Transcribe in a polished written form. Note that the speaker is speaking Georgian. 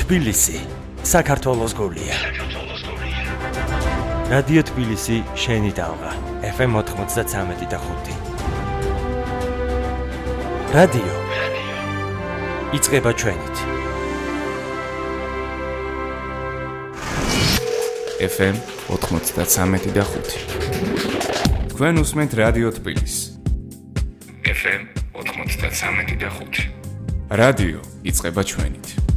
თბილისი საქართველოს გულია. რადიო თბილისი შენი ტალღა FM 93.5. რადიო იწყება ჩვენით. FM 93.5. თქვენ უსმენთ რადიო თბილისი. FM 93.5. რადიო იწყება ჩვენით.